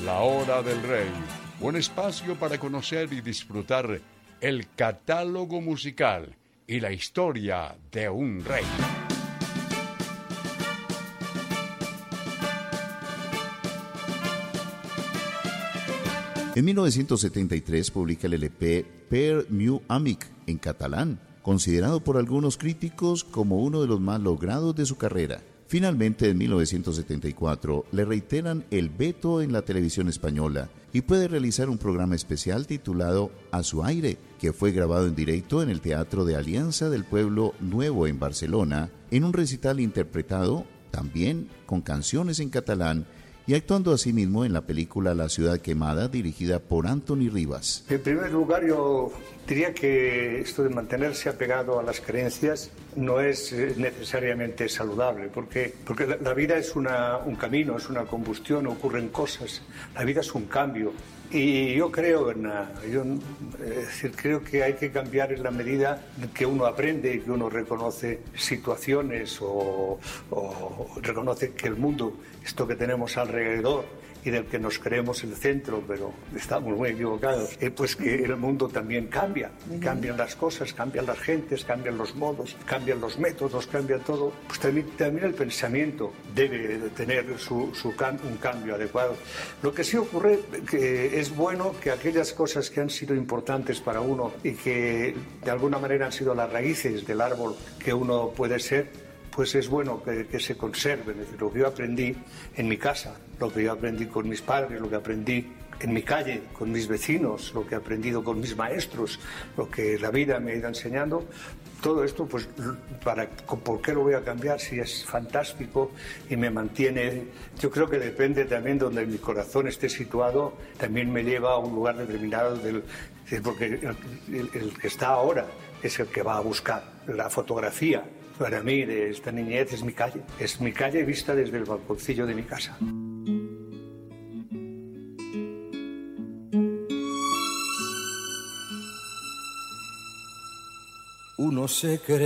La Hora del Rey, un espacio para conocer y disfrutar el catálogo musical y la historia de un rey. En 1973 publica el LP Per meu amic en catalán, considerado por algunos críticos como uno de los más logrados de su carrera. Finalmente, en 1974, le reiteran el veto en la televisión española y puede realizar un programa especial titulado A su aire, que fue grabado en directo en el Teatro de Alianza del Pueblo Nuevo en Barcelona, en un recital interpretado también con canciones en catalán y actuando asimismo en la película La ciudad quemada, dirigida por Antoni Rivas. En primer lugar, yo diría que esto de mantenerse apegado a las creencias no es necesariamente saludable, porque la vida es un camino, es una combustión, ocurren cosas, la vida es un cambio. Y yo creo creo que hay que cambiar en la medida en que uno aprende y que uno reconoce situaciones o reconoce que el mundo, esto que tenemos alrededor y del que nos creemos el centro, pero estamos muy equivocados, pues que el mundo también cambia, cambian las cosas, cambian las gentes, cambian los modos, cambian los métodos, cambia todo. Pues también el pensamiento debe de tener un cambio adecuado. Lo que sí ocurre que es bueno que aquellas cosas que han sido importantes para uno y que de alguna manera han sido las raíces del árbol que uno puede ser, pues es bueno que se conserven. Es decir, lo que yo aprendí en mi casa, lo que yo aprendí con mis padres, lo que aprendí en mi calle, con mis vecinos, lo que he aprendido con mis maestros, lo que la vida me ha ido enseñando, todo esto, pues, ¿por qué lo voy a cambiar si es fantástico y me mantiene? Yo creo que depende también de donde mi corazón esté situado, también me lleva a un lugar determinado, porque el que está ahora es el que va a buscar la fotografía. Para mí, de esta niñez, es mi calle vista desde el balconcillo de mi casa. Uno se cree